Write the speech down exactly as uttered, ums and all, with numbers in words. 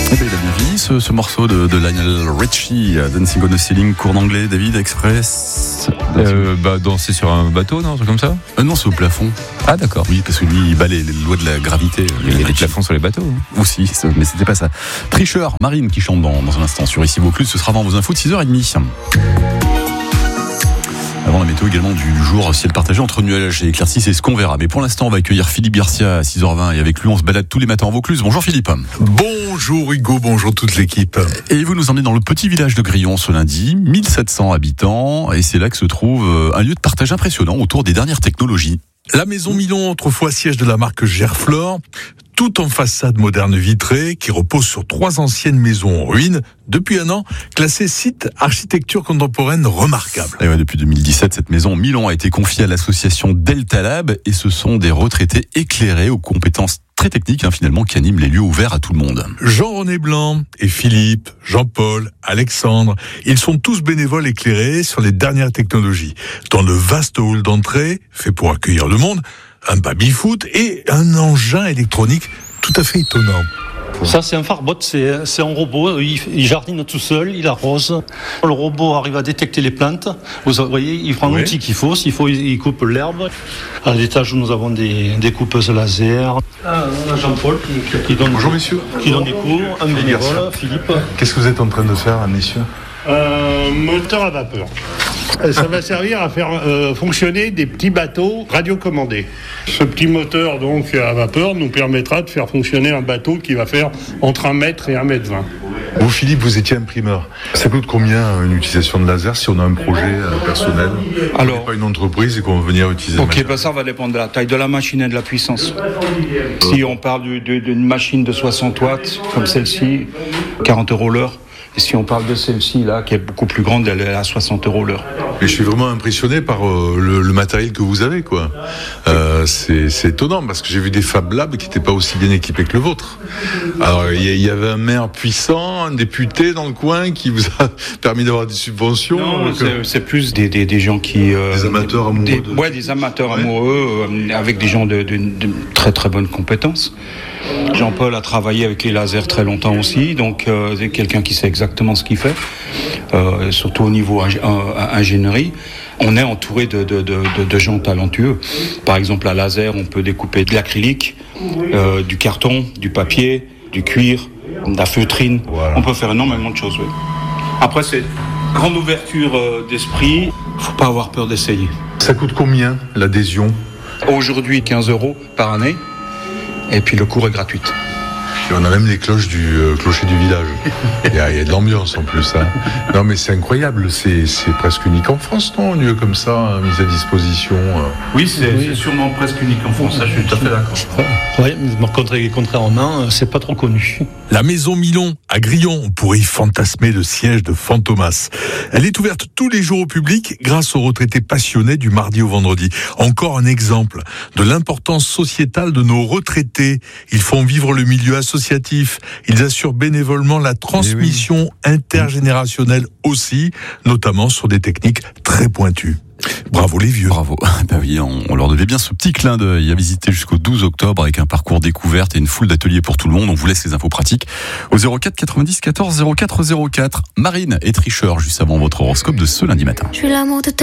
Eh ben, il a bien vieilli ce, ce morceau de, de Lionel Richie, Dancing on the Ceiling, cours d'anglais, David Express. Euh, bah, danser sur un bateau, non, un truc comme ça. Euh, non, c'est au plafond. Ah, d'accord. Oui, parce que lui, il bat les, les lois de la gravité. Il y a des plafonds sur les bateaux. Hein. Aussi, mais c'était pas ça. Tricheur, Marine qui chante dans, dans un instant sur Ici Vaucluse. Ce sera avant vos infos de six heures trente. Avant la météo également du, du jour, ciel partagé entre nuages et éclaircies, c'est ce qu'on verra. Mais pour l'instant, on va accueillir Philippe Garcia à six heures vingt et avec lui, on se balade tous les matins en Vaucluse. Bonjour Philippe. Bonjour Hugo, bonjour toute l'équipe. Et vous nous emmenez dans le petit village de Grillon ce lundi, mille sept cents habitants, et c'est là que se trouve un lieu de partage impressionnant autour des dernières technologies. La maison Milon, autrefois siège de la marque Gerflor, tout en façade moderne vitrée, qui repose sur trois anciennes maisons en ruine, depuis un an, classée site architecture contemporaine remarquable. Et ouais, depuis deux mille dix-sept, cette maison Milon a été confiée à l'association Delta Lab, et ce sont des retraités éclairés aux compétences très techniques, hein, finalement, qui animent les lieux ouverts à tout le monde. Jean-René Blanc et Philippe, Jean-Paul, Alexandre, ils sont tous bénévoles éclairés sur les dernières technologies. Dans le vaste hall d'entrée, fait pour accueillir le monde, un baby-foot et un engin électronique tout à fait étonnant. Ça, c'est un farbot, c'est, c'est un robot, il, il jardine tout seul, il arrose. Le robot arrive à détecter les plantes. Vous voyez, il prend oui. l'outil qu'il faut, s'il faut, il coupe l'herbe. À l'étage, nous avons des, des coupeuses laser. Ah, on a Jean-Paul qui, qui, donne, Bonjour, messieurs. qui donne des cours, un bénévole, Philippe. Qu'est-ce que vous êtes en train de faire, messieurs ? Un moteur à vapeur. Ça va servir à faire euh, fonctionner des petits bateaux radiocommandés. Ce petit moteur donc à vapeur nous permettra de faire fonctionner un bateau qui va faire entre un mètre et un mètre vingt. Vous, Philippe, vous étiez imprimeur. Ça coûte combien une utilisation de laser si on a un projet euh, personnel ? Alors, on n'est pas une entreprise et qu'on veut venir utiliser. Ok, bah ça va dépendre de la taille de la machine et de la puissance. Si on parle de, de, d'une machine de soixante watts comme celle-ci, quarante euros l'heure. Et si on parle de celle-ci, là, qui est beaucoup plus grande, elle est à soixante euros l'heure. Et je suis vraiment impressionné par euh, le, le matériel que vous avez, quoi. Euh, c'est, c'est étonnant, parce que j'ai vu des Fab Labs qui n'étaient pas aussi bien équipés que le vôtre. Alors, il y, y avait un maire puissant, un député dans le coin qui vous a permis d'avoir des subventions. Non, donc, c'est, c'est plus des, des, des gens qui... Euh, des amateurs amoureux. Des, de... Ouais, des amateurs ouais. amoureux, euh, avec des gens de, de, de très très bonnes compétences. Jean-Paul a travaillé avec les lasers très longtemps aussi, donc euh, c'est quelqu'un qui sait exactement ce qu'il fait, euh, surtout au niveau ing- euh, ingénierie. On est entouré de, de, de, de, de gens talentueux. Par exemple, à laser, on peut découper de l'acrylique, euh, du carton, du papier, du cuir, de la feutrine. Voilà. On peut faire énormément de choses. Oui. Après, c'est grande ouverture euh, d'esprit. Faut pas avoir peur d'essayer. Ça coûte combien l'adhésion ? Aujourd'hui, quinze euros par année. Et puis le cours est gratuit. Et on a même les cloches du euh, clocher du village. Il y, a, il y a de l'ambiance en plus. Hein. Non mais c'est incroyable, c'est, c'est presque unique en France, non ? Un lieu comme ça, hein, mis à disposition. Euh... Oui, c'est, oui, c'est sûrement presque unique en France, ça je suis tout à fait d'accord. Oui, mais contrairement, c'est pas trop connu. La maison Milon à Grillon, on pourrait y fantasmer le siège de Fantomas. Elle est ouverte tous les jours au public grâce aux retraités passionnés du mardi au vendredi. Encore un exemple de l'importance sociétale de nos retraités. Ils font vivre le milieu associatif. Ils assurent bénévolement la transmission oui. intergénérationnelle aussi, notamment sur des techniques très pointues. Bravo les vieux. Bravo. Ben oui, on, on leur devait bien ce petit clin d'œil à visiter jusqu'au douze octobre avec un parcours découverte et une foule d'ateliers pour tout le monde. On vous laisse les infos pratiques au zéro quatre quatre-vingt-dix quatorze zéro quatre zéro quatre. Marine et Tricheur juste avant votre horoscope de ce lundi matin. Je suis l'amour de ta